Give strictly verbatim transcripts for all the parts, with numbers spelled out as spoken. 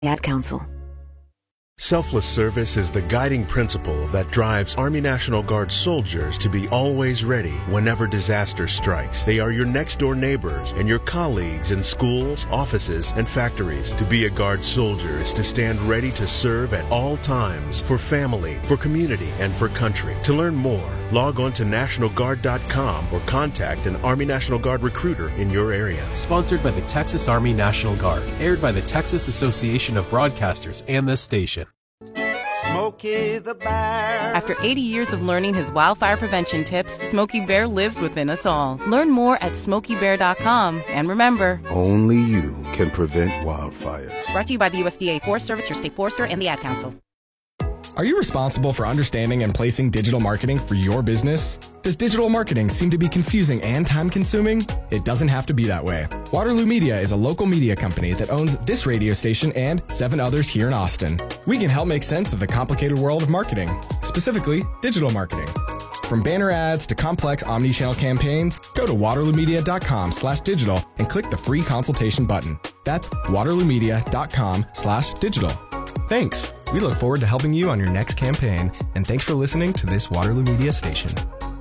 Ad Council. Selfless service is the guiding principle that drives Army National Guard soldiers to be always ready whenever disaster strikes. They are your next-door neighbors and your colleagues in schools, offices, and factories. To be a Guard soldier is to stand ready to serve at all times for family, for community, and for country. To learn more, log on to National Guard dot com or contact an Army National Guard recruiter in your area. Sponsored by the Texas Army National Guard. Aired by the Texas Association of Broadcasters and this station. Smokey the Bear. After eighty years of learning his wildfire prevention tips, Smokey Bear lives within us all. Learn more at smokey bear dot com. And remember, only you can prevent wildfires. Brought to you by the U S D A Forest Service, your state forester, and the Ad Council. Are you responsible for understanding and placing digital marketing for your business? Does digital marketing seem to be confusing and time-consuming? It doesn't have to be that way. Waterloo Media is a local media company that owns this radio station and seven others here in Austin. We can help make sense of the complicated world of marketing, specifically digital marketing. From banner ads to complex omni-channel campaigns, go to waterloo media dot com slash digital and click the free consultation button. That's waterloo media dot com slash digital. Thanks. We look forward to helping you on your next campaign, and thanks for listening to this Waterloo Media station.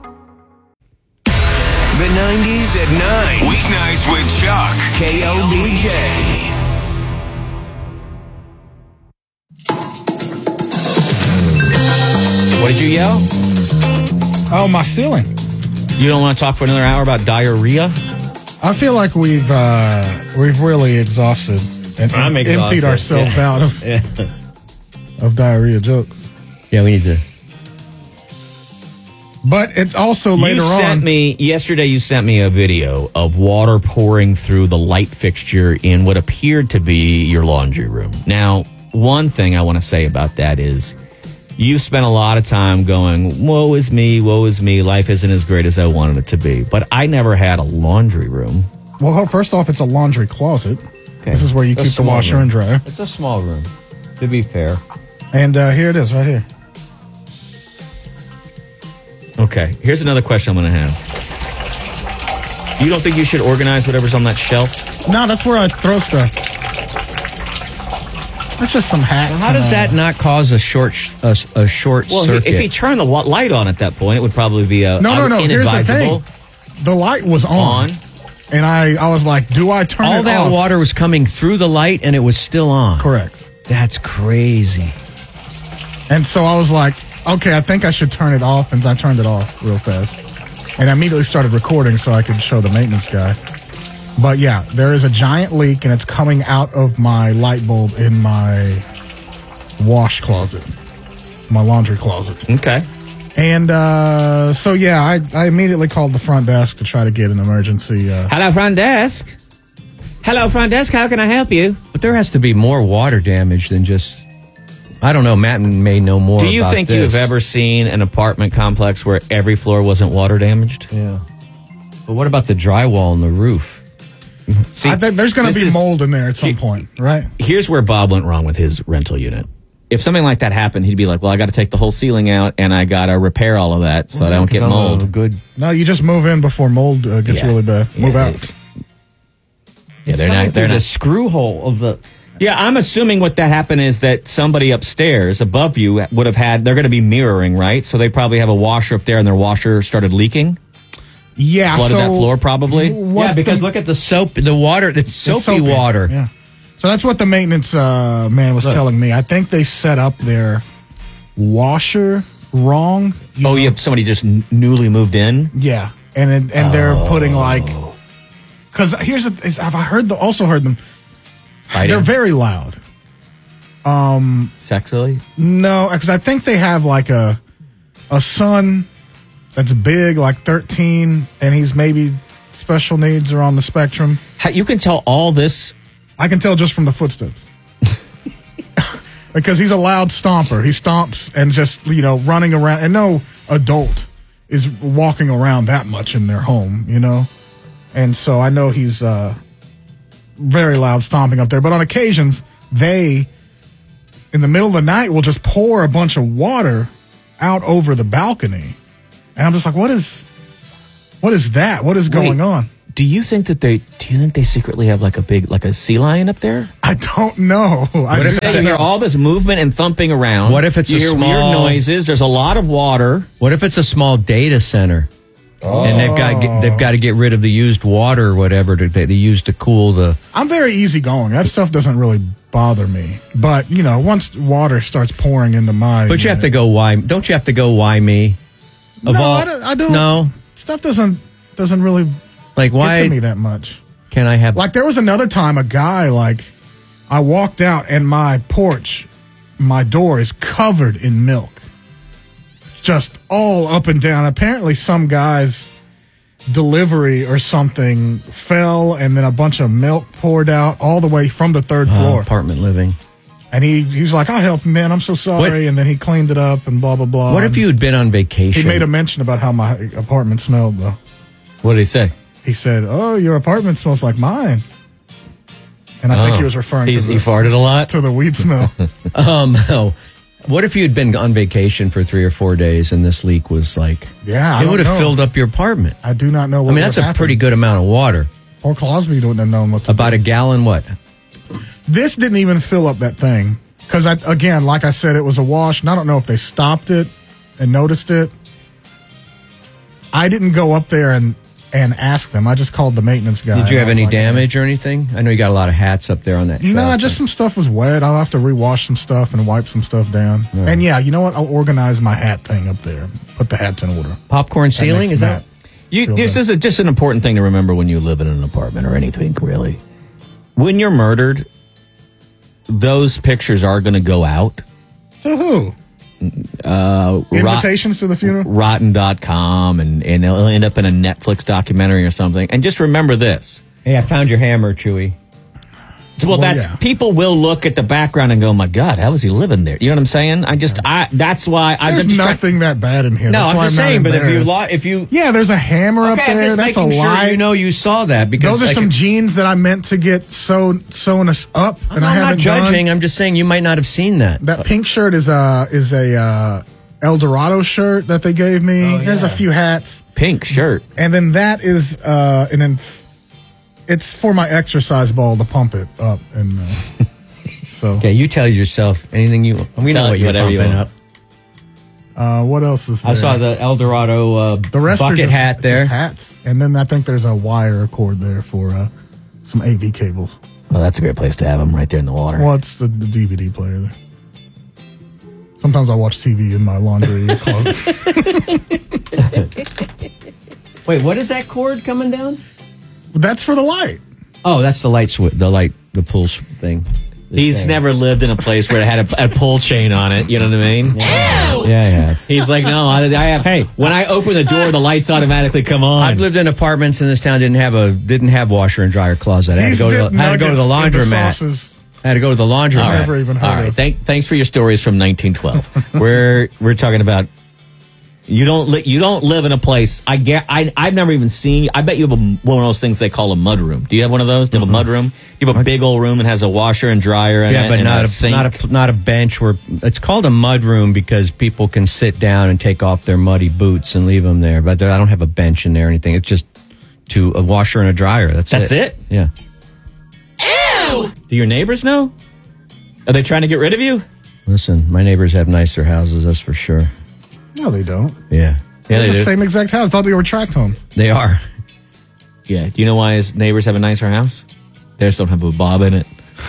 The nineties at nine. Weeknights with Chuck. K O B J. What did you yell? Oh, my ceiling. You don't want to talk for another hour about diarrhea? I feel like we've uh, we've really exhausted and I'm emptied exhausted. ourselves Yeah. out of Yeah. of diarrhea jokes. Yeah, we need to. But it's also later you sent on. me yesterday. You sent me a video of water pouring through the light fixture in what appeared to be your laundry room. Now, one thing I want to say about that is you've spent a lot of time going, "Woe is me, woe is me. Life isn't as great as I wanted it to be." But I never had a laundry room. Well, first off, it's a laundry closet. Okay. This is where you It's a keep the small washer room. and dryer. It's a small room, to be fair. And uh, here it is, right here. Okay, here's another question I'm going to have. You don't think you should organize whatever's on that shelf? No, that's where I throw stuff. That's just some hats. How does that not cause a short sh- a, a short Well, circuit? if he turned the wa- light on at that point, it would probably be a No, no, no. Here's the inadvisable. thing. The light was on. On. And I, I was like, do I turn All it that off? water was coming through the light and it was still on. Correct. That's crazy. And so I was like, okay, I think I should turn it off. And I turned it off real fast. And I immediately started recording so I could show the maintenance guy. But yeah, there is a giant leak and it's coming out of my light bulb in my wash closet, my laundry closet. Okay. And uh, so, yeah, I, I immediately called the front desk to try to get an emergency. Uh, Hello, front desk. Hello, front desk. How can I help you? But there has to be more water damage than just... I don't know. Matt may know more Do you about think this. you've ever seen an apartment complex where every floor wasn't water damaged? Yeah. But what about the drywall and the roof? See, I think there's going to this be is- mold in there at some point, right? Here's where Bob went wrong with his rental unit. If something like that happened, he'd be like, well, I got to take the whole ceiling out and I got to repair all of that so that I don't get mold. Good. No, you just move in before mold uh, gets Yeah. really bad. Move Yeah, out. Yeah, they're not. They're the not. screw hole of the... Yeah, I'm assuming what that happened is that somebody upstairs above you would have had, they're going to be mirroring, right? So they probably have a washer up there and their washer started leaking. Yeah, Flooded so that floor probably. what yeah, because the- look at the soap, the water, it's It's soapy, soapy. water. Yeah. So that's what the maintenance uh, man was Look. telling me. I think they set up their washer wrong. you Oh, know? yeah, somebody just n- newly moved in. Yeah, and it, and they're putting like, because here's the, is, have I heard the, also heard them? Fighting? They're very loud. Um, Sexily? no, because I think they have like a a son that's big, like thirteen, and he's maybe special needs or on the spectrum. How, you can tell all this. I can tell just from the footsteps. Because he's a loud stomper. He stomps and just, you know, running around. And no adult is walking around that much in their home, you know? And so I know he's uh, very loud stomping up there. But on occasions, they, in the middle of the night, will just pour a bunch of water out over the balcony. And I'm just like, what is, what is that? What is going Wait. on? do you think that they? Do you think they secretly have like a big, like a sea lion up there? I don't know. I What if just- you hear all this movement and thumping around? What if it's you a hear small weird noises? There's a lot of water. What if it's a small data center? And they've got they've got to get rid of the used water or whatever that they, they use to cool the. I'm very easygoing. That stuff doesn't really bother me. But you know, once water starts pouring into my, But you have to go. Why don't you have to go? Why me? Of no, all- I don't, I don't. No, stuff doesn't doesn't really like why get to me that much. Can I have like there was another time a guy like I walked out and my porch, my door is covered in milk. Just all up and down. Apparently some guy's delivery or something fell and then a bunch of milk poured out all the way from the third uh, floor. apartment living? And he, he was like, I'll help you, man. I'm so sorry. What- And then he cleaned it up and blah, blah, blah. What if And you had been on vacation? He made a mention about how my apartment smelled, though. What did he say? He said, oh, your apartment smells like mine. And I think Oh. he was referring He's, to the, he farted a lot. to the weed smell. um, no. What if you had been on vacation for three or four days and this leak was like? Yeah, I it don't would have know. filled up your apartment. I do not know what I mean, that's a would happen. pretty good amount of water. Paul Cosby wouldn't have known what to About do. a gallon, what? This didn't even fill up that thing. Because, I, again, like I said, it was a wash. And I don't know if they stopped it and noticed it. I didn't go up there and, and ask them. I just called the maintenance guy. Did you and have I was any like, damage or anything? I know you got a lot of hats up there on that. No, shelf. just some stuff was wet. I'll have to rewash some stuff and wipe some stuff down. Right. And yeah, you know what? I'll organize my hat thing up there. Put the hats in order. popcorn ceiling. makes Is that? Matt You, feel this good. is a, just an important thing to remember when you live in an apartment or anything, really. When you're murdered, those pictures are going to go out. To who? Uh, Invitations to the funeral? Rotten dot com, and, and it'll end up in a Netflix documentary or something. And just remember this. Hey, I found your hammer, Chewy. Well, Well, that's yeah. people will look at the background and go, "My God, how is he living there?" You know what I'm saying? I just, I that's why I There's just try- nothing that bad in here. No, That's I'm why just not saying. But if you embarrassed. lo- if you Yeah, there's a hammer okay, up I'm there. just That's a making sure lie. you know you saw that because Those are like, some jeans that I meant to get sewn sewn us up, I'm and I not haven't judging. done. I'm just saying you might not have seen that. That pink shirt is a is a uh, El Dorado shirt that they gave me. There's a few hats, pink shirt. and then that is uh, an inf- it's for my exercise ball to pump it up, and uh, so Okay, you tell yourself anything you. We know Tell what you're whatever you pumping want. up. uh, what else is there? I saw the El Dorado uh, the rest bucket are just, hat there. just hats, and then I think there's a wire cord there for uh, some A V cables. Well, that's a great place to have them right there in the water. Well, it's the, the D V D player there. Sometimes I watch T V in my laundry closet. Wait, what is that cord coming down? That's for the light. Oh, that's the light switch, the light, the pull s- thing. The He's thing. never lived in a place where it had a, a pull chain on it. You know what I mean? Yeah, yeah. He's like, no, I, I have. Hey. When I open the door, the lights automatically come on. I've lived in apartments in this town didn't have a didn't have washer and dryer closet. I had He's to go to dipped the, had to go to the nuggets into laundromat. sauces. I had to go to the laundromat. All right. Never even heard All right. of. Thank, thanks for your stories from nineteen twelve. we're we're talking about you don't li- you don't live in a place. I get. I I've never even seen. I bet you have a, one of those things they call a mud room. Do you have one of those? Do you have a mud room? You have a big old room that has a washer and dryer in Yeah, it, but and not a, a, sink. not a not a bench where it's called a mud room because people can sit down and take off their muddy boots and leave them there. But there- I don't have a bench in there or anything. It's just to a washer and a dryer. That's That's it. it? Yeah. Do your neighbors know? Are they trying to get rid of you? Listen, my neighbors have nicer houses. That's for sure. No, they don't. Yeah. Yeah, They're they the do. same exact house. Thought they were tract homes. They are. Yeah. Do you know why his neighbors have a nicer house? Theirs don't have a bob in it.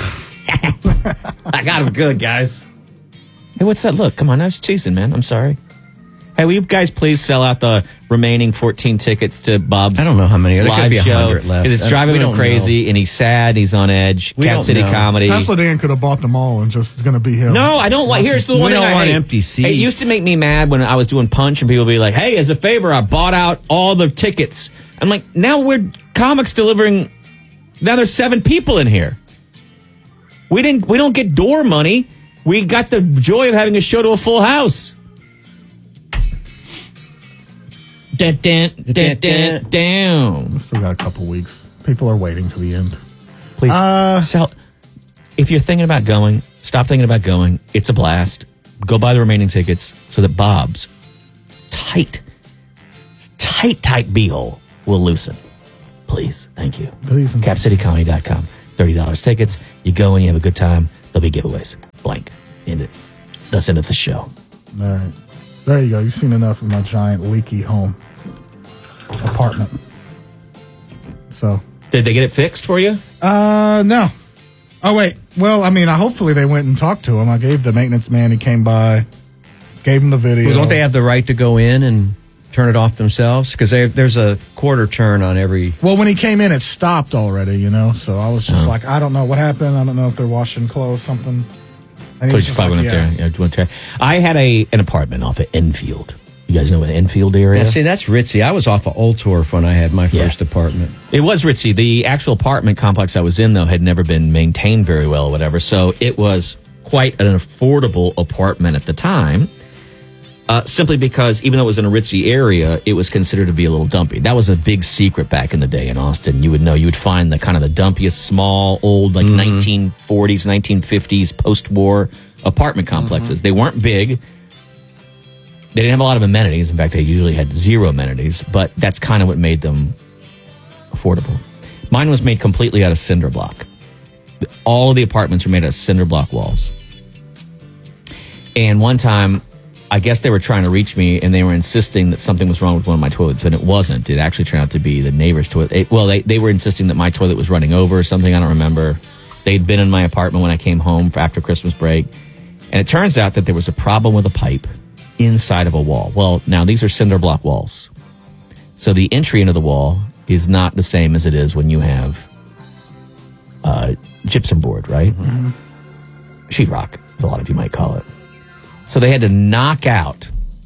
I got him good, guys. Hey, what's that look? Come on, I was teasing, man. I'm sorry. Hey, will you guys please sell out the remaining fourteen tickets to Bob's I don't know how many. There could live be a show? hundred left. 'Cause it's Uh, driving we him don't crazy, and he's sad. He's on edge. We Cap don't City know. Comedy. Tesla Dan could have bought them all and just it's going to be him. No, I don't want. Here's the We one thing don't I want hate. empty seats. It used to make me mad when I was doing Punch and people would be like, "Hey, as a favor, I bought out all the tickets." I'm like, now we're comics delivering. Now there's seven people in here. We didn't. We don't get door money. We got the joy of having a show to a full house. Dun, dun, dun, dun, down. Still got a couple weeks. People are waiting to the end. Please Uh, sell. If you're thinking about going, stop thinking about going. It's a blast. Go buy the remaining tickets so that Bob's tight, tight, tight beehole will loosen. please. Thank you. Please. cap city comedy dot com. thirty dollars tickets. You go and you have a good time. There'll be giveaways. Blank. End it. That's the end of the show. All right. There you go. You've seen enough of my giant leaky home apartment. So. Did they get it fixed for you? Uh, no. Oh, wait. Well, I mean, I, hopefully they went and talked to him. I gave the maintenance man, he came by, gave him the video. Well, don't they have the right to go in and turn it off themselves? Because there's a quarter turn on every... Well, when he came in, it stopped already, you know? So I was just oh. like, I don't know what happened. I don't know if they're washing clothes, something. And so you probably like, went yeah. up there. Yeah, went there. I had a an apartment off of Enfield. You guys know the Enfield area? Well, see, that's ritzy. I was off of Old Torf when I had my first yeah. apartment. It was ritzy. The actual apartment complex I was in, though, had never been maintained very well or whatever. So it was quite an affordable apartment at the time. Uh, simply because even though it was in a ritzy area, it was considered to be a little dumpy. That was a big secret back in the day in Austin. You would know, you would find the kind of the dumpiest, small, old, like mm-hmm. nineteen forties, nineteen fifties post-war apartment complexes. Mm-hmm. They weren't big. They didn't have a lot of amenities. In fact, they usually had zero amenities, but that's kind of what made them affordable. Mine was made completely out of cinder block. All of the apartments were made out of cinder block walls. And one time, I guess they were trying to reach me, and they were insisting that something was wrong with one of my toilets, but it wasn't. It actually turned out to be the neighbor's toilet. It, well, they, they were insisting that my toilet was running over or something. I don't remember. They'd been in my apartment when I came home for after Christmas break, and it turns out that there was a problem with a pipe inside of a wall. Well, now these are cinder block walls. So the entry into the wall is not the same as it is when you have uh, gypsum board, right? Mm-hmm. Sheetrock, as a lot of you might call it. So they had to knock out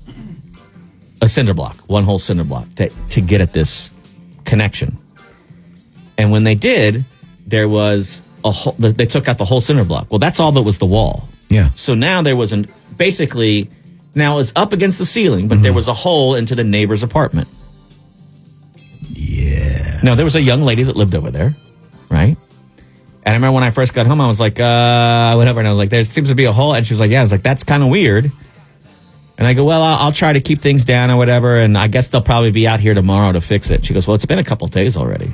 a cinder block, one whole cinder block, to, to get at this connection. And when they did, there was a whole, they took out the whole cinder block. Well, that's all that was the wall. Yeah. So now there was an, basically, now it's up against the ceiling, but mm-hmm. there was a hole into the neighbor's apartment. Yeah. Now, there was a young lady that lived over there, right? And I remember when I first got home, I was like, uh, whatever. And I was like, there seems to be a hole. And she was like, yeah. I was like, that's kind of weird. And I go, well, I'll, I'll try to keep things down or whatever. And I guess they'll probably be out here tomorrow to fix it. She goes, well, it's been a couple days already.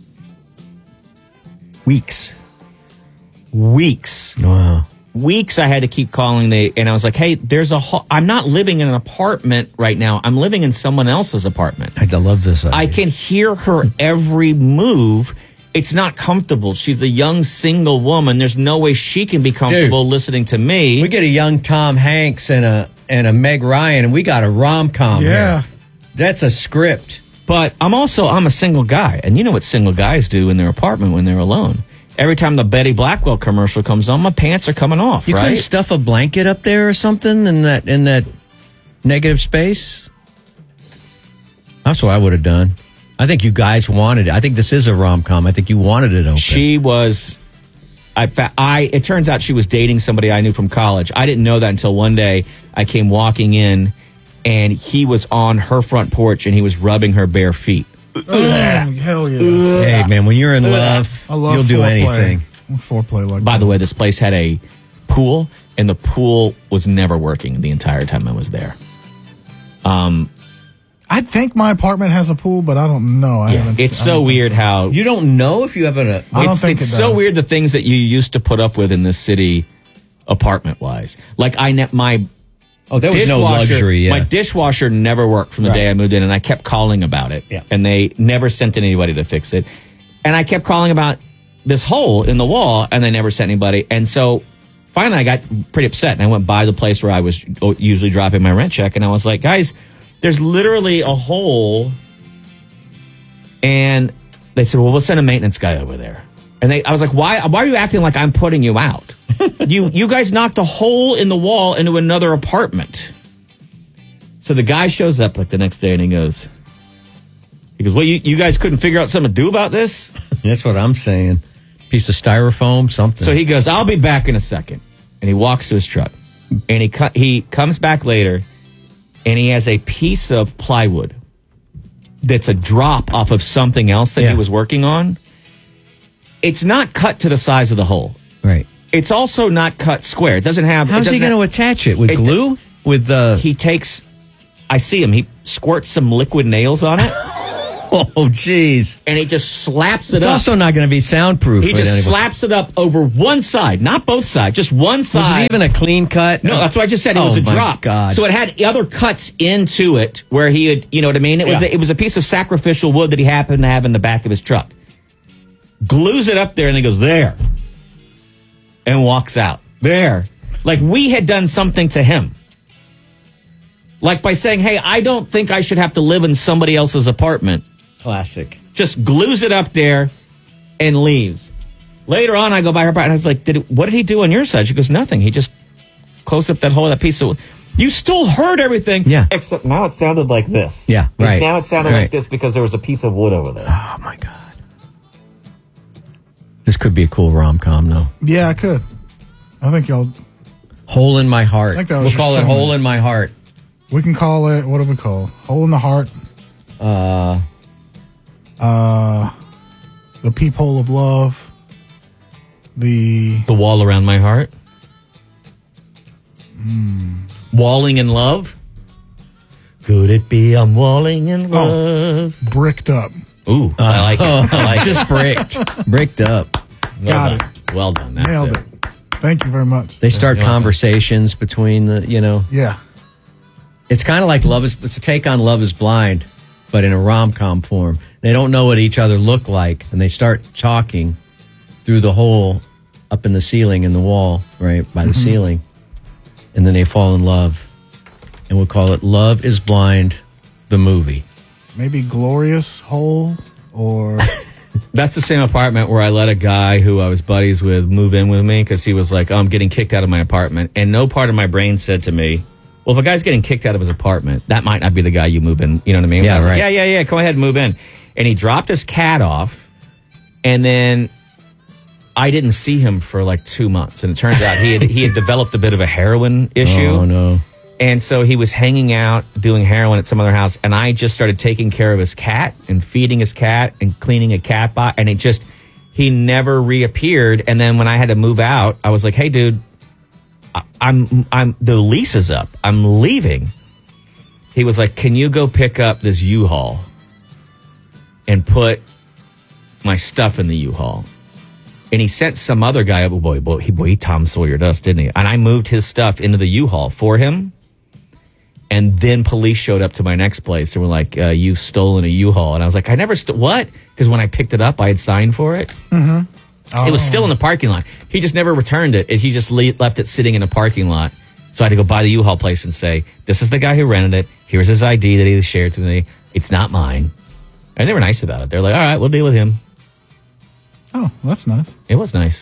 Weeks. Weeks. Wow. Weeks I had to keep calling. They And I was like, hey, there's a hole. I'm not living in an apartment right now. I'm living in someone else's apartment. I love this idea. I can hear her every move. It's not comfortable. She's a young single woman. There's no way she can be comfortable Dude, listening to me. We get a young Tom Hanks and a and a Meg Ryan, and we got a rom-com yeah. here. That's a script. But I'm also, I'm a single guy. And you know what single guys do in their apartment when they're alone. Every time the Betty Blackwell commercial comes on, my pants are coming off, you right? couldn't stuff a blanket up there or something in that in that negative space? That's what I would have done. I think you guys wanted it. I think this is a rom-com. I think you wanted it open. She was, I, I, it turns out she was dating somebody I knew from college. I didn't know that until one day I came walking in and he was on her front porch and he was rubbing her bare feet. Oh, hell yeah. Hey, man, when you're in love, I love you'll do anything. Foreplay like By that. the way, this place had a pool and the pool was never working the entire time I was there. Um, I think my apartment has a pool, but I don't know. I yeah, it's so weird so. how you don't know if you have a. I don't think it's it so weird the things that you used to put up with in this city, apartment wise. Like I ne- my oh, there was no luxury. Yeah. My dishwasher never worked from the right. day I moved in, and I kept calling about it. Yeah. And they never sent anybody to fix it. And I kept calling about this hole in the wall, and they never sent anybody. And so finally, I got pretty upset, and I went by the place where I was usually dropping my rent check, and I was like, guys. There's literally a hole, and they said, well, we'll send a maintenance guy over there. And they, I was like, why Why are you acting like I'm putting you out? you you guys knocked a hole in the wall into another apartment. So the guy shows up like the next day, and he goes, he goes, well, you, you guys couldn't figure out something to do about this? That's what I'm saying. Piece of styrofoam, something. So he goes, I'll be back in a second. And he walks to his truck. And he cu- he comes back later, and he has a piece of plywood that's a drop off of something else that yeah. he was working on. It's not cut to the size of the hole. Right. It's also not cut square. It doesn't have... How's he going to attach it? With it, glue? With uh... He takes... I see him. He squirts some liquid nails on it. Oh, jeez. And he just slaps it It's up. also not going to be soundproof. He with just anybody. slaps it up over one side, not both sides, just one side. Was it even a clean cut? No, that's what I just said. It Oh, was a my drop. God. So it had other cuts into it where he had, you know what I mean? It was Yeah. a, it was a piece of sacrificial wood that he happened to have in the back of his truck. Glues it up there and he goes, there. And walks out. There. Like we had done something to him. Like by saying, hey, I don't think I should have to live in somebody else's apartment. Classic. Just glues it up there and leaves. Later on, I go by her apartment and I was like, did it, what did he do on your side? She goes, nothing. He just closed up that hole, that piece of... You still heard everything. Yeah. Except now it sounded like this. Yeah, And right. Now it sounded Right. like this because there was a piece of wood over there. Oh, my God. This could be a cool rom-com, though. Yeah, I could. I think y'all. Hole in My Heart. I think that was We'll just call it something. Hole in My Heart. We can call it. What do we call? Hole in the heart. Uh, Uh, the peephole of love. The The wall around my heart. Hmm. Walling in love. Could it be I'm walling in love? bricked up. Ooh, I like it. I like just it. bricked. Bricked up. Well Got done. Well done. That's Nailed it. it. Thank you very much. They start You're welcome. conversations between the, you know. Yeah. It's kind of like Love is, it's a take on Love is Blind, but in a rom-com form. They don't know what each other look like, and they start talking through the hole up in the ceiling in the wall, right, by the Mhm. ceiling. And then they fall in love. And we'll call it Love is Blind, the movie. Maybe glorious hole or That's the same apartment where I let a guy who I was buddies with move in with me because he was like, oh, I'm getting kicked out of my apartment. And no part of my brain said to me, well, if a guy's getting kicked out of his apartment, that might not be the guy you move in. You know what I mean? Yeah, I was like, right. yeah, yeah, yeah. Go ahead and move in. And he dropped his cat off. And then I didn't see him for like two months. And it turns out he had, he had developed a bit of a heroin issue. Oh, no. And so he was hanging out doing heroin at some other house, and I just started taking care of his cat and feeding his cat and cleaning a cat box, and it just, he never reappeared. And then when I had to move out, I was like, hey, dude, I, I'm, I'm, the lease is up. I'm leaving. He was like, can you go pick up this U-Haul and put my stuff in the U-Haul? And he sent some other guy, oh boy, boy, he, boy, he Tom Sawyered us, didn't he? And I moved his stuff into the U-Haul for him. And then police showed up to my next place and were like, uh, you've stolen a U-Haul. And I was like, I never, st- what? Because when I picked it up, I had signed for it. Mm-hmm. It was still in the parking lot. He just never returned it. He just le- left it sitting in a parking lot. So I had to go by the U-Haul place and say, this is the guy who rented it. Here's his I D that he shared to me. It's not mine. And they were nice about it. They're like, all right, we'll deal with him. Oh, that's nice. It was nice.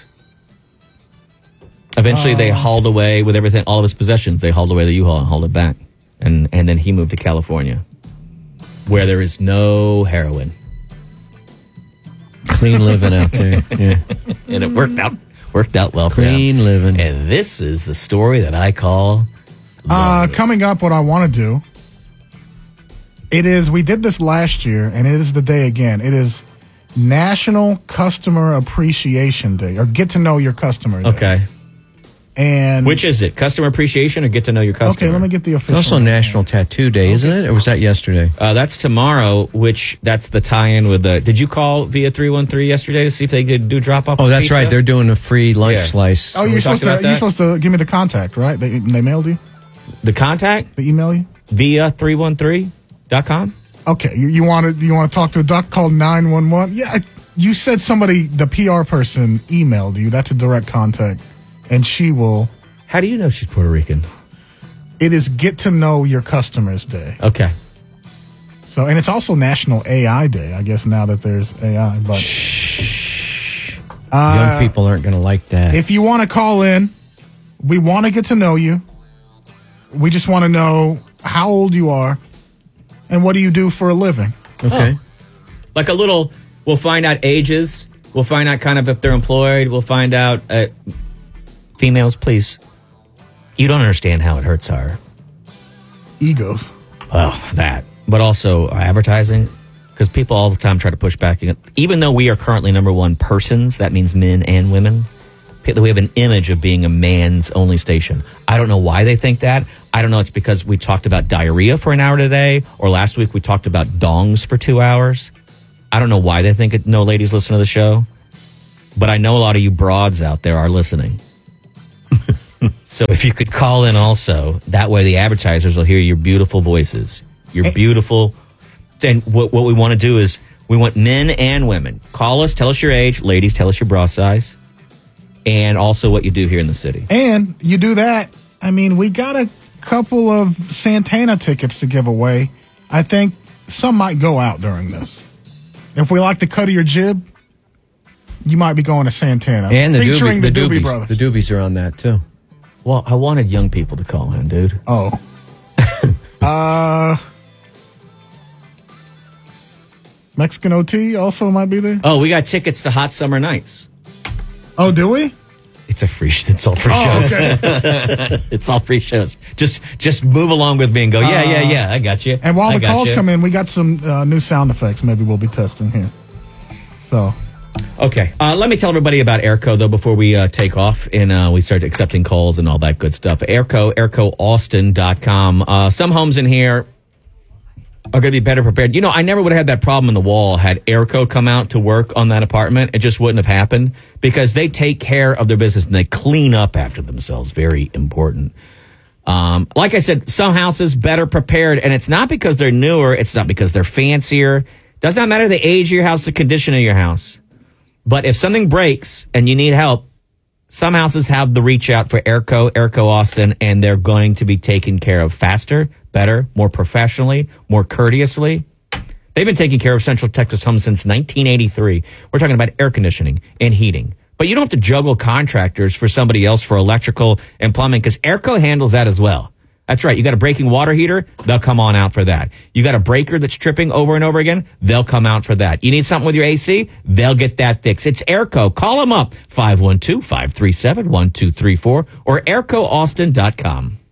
Eventually, they hauled away with everything, all of his possessions. They hauled away the U-Haul and hauled it back. And and then he moved to California, where there is no heroin. Clean living out there. Yeah. And it worked out worked out well Clean for him. living. And this is the story that I call... Uh, coming up, what I want to do, it is, we did this last year, and it is the day again. It is National Customer Appreciation Day, or Get to Know Your Customer Day. Okay. And Which is it? Customer appreciation or get to know your customer? Okay, let me get the It's official. also National Tattoo Day, isn't it? Or was that yesterday? Uh, that's tomorrow, which that's the tie-in with the... Did you call via three one three yesterday to see if they could do drop-off? Oh, of that's pizza? right. They're doing a free lunch Yeah. slice. Oh, We you're talked supposed to about you're that? supposed to give me the contact, right? They they mailed you? The contact? They email you? Via three one three dot com? Okay, you, you want to you want to talk to a doc? Call nine one one. Yeah, I, you said somebody, the P R person, emailed you. That's a direct contact, and she will. How do you know she's Puerto Rican? It is Get to Know Your Customers Day. Okay. So, and it's also National A I Day. I guess now that there's A I, but uh, Young people aren't going to like that. if you want to call in, we want to get to know you. We just want to know how old you are and what do you do for a living. Okay. Oh. Like a little, we'll find out ages. We'll find out kind of if they're employed. We'll find out, uh, females, please. You don't understand how it hurts our... Egos. Well, that. But also our advertising. Because people all the time try to push back. Even though we are currently number one persons, that means men and women. We have an image of being a man's only station. I don't know why they think that. I don't know. It's because we talked about diarrhea for an hour today, or last week we talked about dongs for two hours. I don't know why they think it, no ladies listen to the show, but I know a lot of you broads out there are listening. So if you could call in also, that way the advertisers will hear your beautiful voices. Your beautiful. And what, what we want to do is we want men and women. Call us, tell us your age. Ladies, tell us your bra size. And also what you do here in the city. And you do that. I mean, we got a couple of Santana tickets to give away. I think some might go out during this. If we like the cut of your jib, you might be going to Santana. And the featuring Doobie, the, the Doobie Doobies. Brothers. The Doobies are on that, too. Well, I wanted young people to call in, dude. Oh. uh, Mexican O T also might be there. Oh, we got tickets to Hot Summer Nights. Oh, do we? It's a free. It's all free Oh, shows. okay. It's all free shows. Just, just move along with me and go. Yeah, yeah, yeah. I got you. And while I the got calls you. come in, we got some uh, new sound effects. Maybe we'll be testing here. So. Okay. Uh, let me tell everybody about Airco, though, before we uh, take off and uh, we start accepting calls and all that good stuff. Airco, airco austin dot com. Uh, some homes in here are going to be better prepared. You know, I never would have had that problem in the wall had Airco come out to work on that apartment. It just wouldn't have happened because they take care of their business and they clean up after themselves. Very important. Um, like I said, some houses better prepared, and it's not because they're newer. It's not because they're fancier. Does not matter the age of your house, the condition of your house. But if something breaks and you need help, some houses have the reach out for Airco, Airco Austin, and they're going to be taken care of faster, better, more professionally, more courteously. They've been taking care of Central Texas homes since nineteen eighty-three. We're talking about air conditioning and heating. But you don't have to juggle contractors for somebody else for electrical and plumbing because Airco handles that as well. That's right. You got a breaking water heater? They'll come on out for that. You got a breaker that's tripping over and over again? They'll come out for that. You need something with your A C? They'll get that fixed. It's Airco. Call them up, five one two, five three seven, one two three four or airco austin dot com.